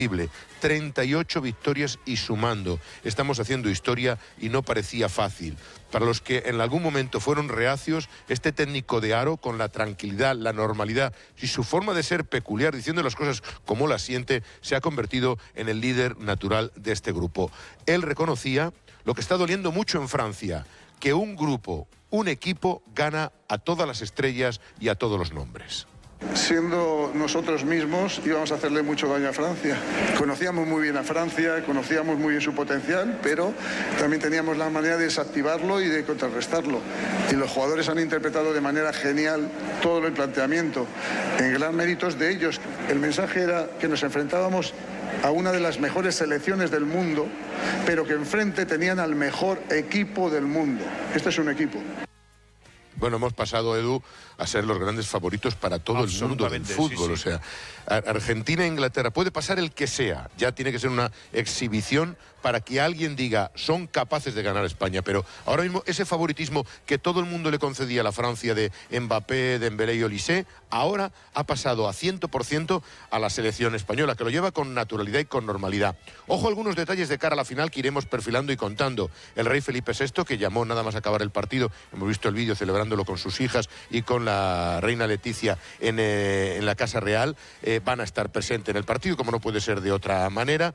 38 victorias y sumando. Estamos haciendo historia y no parecía fácil. Para los que en algún momento fueron reacios, este técnico de Haro, con la tranquilidad, la normalidad y su forma de ser peculiar, diciendo las cosas como las siente, se ha convertido en el líder natural de este grupo. Él reconocía lo que está doliendo mucho en Francia, que un grupo, un equipo, gana a todas las estrellas y a todos los nombres. Siendo nosotros mismos íbamos a hacerle mucho daño a Francia. Conocíamos muy bien a Francia, conocíamos muy bien su potencial, pero también teníamos la manera de desactivarlo y de contrarrestarlo. Y los jugadores han interpretado de manera genial todo el planteamiento, en gran méritos de ellos. El mensaje era que nos enfrentábamos a una de las mejores selecciones del mundo, pero que enfrente tenían al mejor equipo del mundo. Este es un equipo. Bueno, hemos pasado, Edu, a ser los grandes favoritos para todo el mundo del fútbol. Sí, sí. O sea, Argentina e Inglaterra, puede pasar el que sea, ya tiene que ser una exhibición para que alguien diga, son capaces de ganar a España. Pero ahora mismo ese favoritismo que todo el mundo le concedía a la Francia de Mbappé, Dembélé y Olise, ahora ha pasado a 100% a la selección española, que lo lleva con naturalidad y con normalidad. Ojo a algunos detalles de cara a la final que iremos perfilando y contando. El rey Felipe VI, que llamó nada más acabar el partido, hemos visto el vídeo celebrándolo con sus hijas y con la reina Leticia en la Casa Real, van a estar presentes en el partido, como no puede ser de otra manera.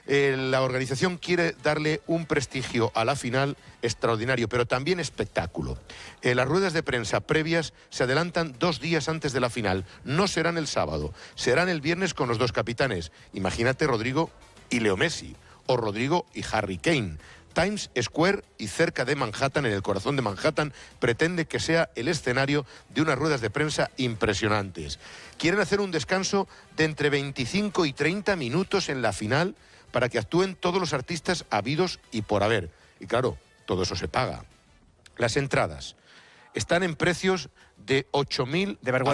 La organización quiere darle un prestigio a la final extraordinario, pero también espectáculo. Las ruedas de prensa previas se adelantan 2 días antes de la final. No serán el sábado, serán el viernes con los 2 capitanes. Imagínate Rodrigo y Leo Messi, o Rodrigo y Harry Kane. Times Square y cerca de Manhattan, en el corazón de Manhattan, pretende que sea el escenario de unas ruedas de prensa impresionantes. Quieren hacer un descanso de entre 25 y 30 minutos en la final para que actúen todos los artistas habidos y por haber. Y claro, todo eso se paga. Las entradas están en precios de 8.000 a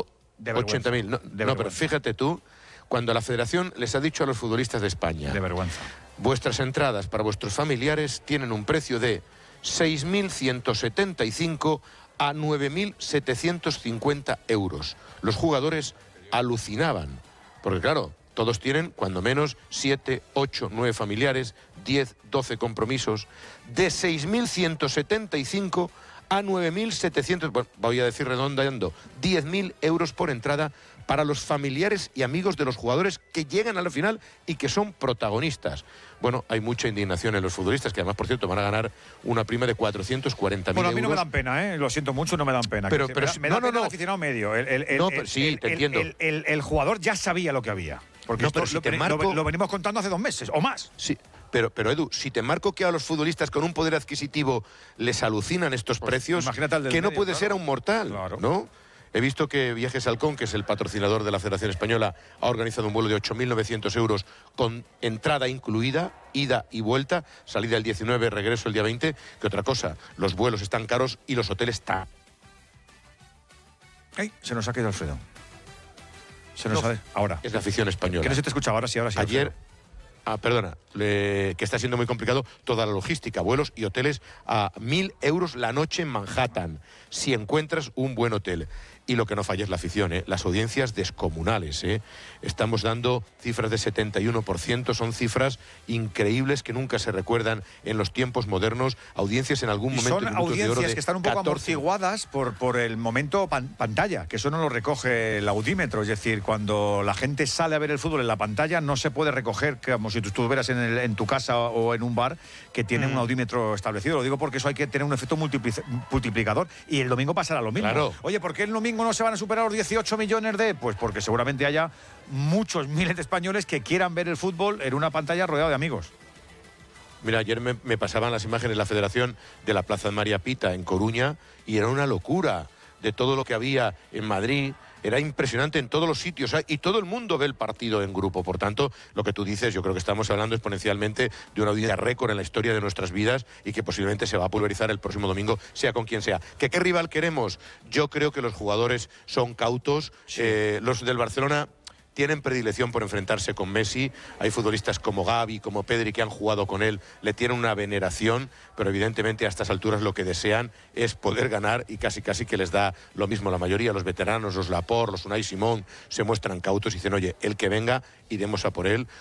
180.000. No, pero fíjate tú, cuando la Federación les ha dicho a los futbolistas de España... De vergüenza. Vuestras entradas para vuestros familiares tienen un precio de 6.175 a 9.750 euros. Los jugadores alucinaban, porque claro, todos tienen cuando menos 7, 8, 9 familiares, 10, 12 compromisos. De 6.175 a 9.700, bueno, voy a decir redondeando, 10.000 euros por entrada para los familiares y amigos de los jugadores que llegan a la final y que son protagonistas. Bueno, hay mucha indignación en los futbolistas, que además, por cierto, van a ganar una prima de 440.000 euros. Bueno, a mí no me dan pena, ¿eh? Lo siento mucho, no me dan pena. Pero me da pena el aficionado medio. Sí, te entiendo. El jugador ya sabía lo que había. Porque esto lo venimos contando hace 2 meses o más. Sí. Pero Edu, si te marco que a los futbolistas con un poder adquisitivo les alucinan estos precios, que no puede ser a un mortal, claro. ¿No? He visto que Viajes Halcón, que es el patrocinador de la Federación Española, ha organizado un vuelo de 8.900 euros con entrada incluida, ida y vuelta, salida el 19, regreso el día 20. Que otra cosa, los vuelos están caros y los hoteles están... ¡Ay! Se nos ha quedado Alfredo. Se nos ha... Ahora. Es la afición española. Que no se te escuchaba, ahora sí. Ayer... Perdona, que está siendo muy complicado toda la logística, vuelos y hoteles a 1.000 euros la noche en Manhattan, si encuentras un buen hotel. Y lo que no falla es la afición, las audiencias descomunales. Estamos dando cifras de 71%, son cifras increíbles que nunca se recuerdan en los tiempos modernos. Audiencias en algún momento... Son audiencias que están un poco amortiguadas por el momento pantalla, que eso no lo recoge el audímetro. Es decir, cuando la gente sale a ver el fútbol en la pantalla, no se puede recoger como si tú estuvieras en tu casa o en un bar que tiene un audímetro establecido. Lo digo porque eso hay que tener un efecto multiplicador. Y el domingo pasará lo mismo. Claro. Oye, ¿por qué el domingo no se van a superar los 18 millones de...? Pues porque seguramente haya muchos miles de españoles que quieran ver el fútbol en una pantalla rodeado de amigos. Mira, ayer me pasaban las imágenes de la Federación de la Plaza de María Pita en Coruña y era una locura de todo lo que había en Madrid. Era impresionante en todos los sitios, y todo el mundo ve el partido en grupo. Por tanto, lo que tú dices, yo creo que estamos hablando exponencialmente de una audiencia récord en la historia de nuestras vidas y que posiblemente se va a pulverizar el próximo domingo, sea con quien sea. ¿Qué rival queremos? Yo creo que los jugadores son cautos. Sí. Los del Barcelona tienen predilección por enfrentarse con Messi. Hay futbolistas como Gavi, como Pedri, que han jugado con él, le tienen una veneración, pero evidentemente a estas alturas lo que desean es poder ganar, y casi que les da lo mismo. La mayoría, los veteranos, los Laporte, los Unai Simón, se muestran cautos y dicen, oye, el que venga, iremos a por él.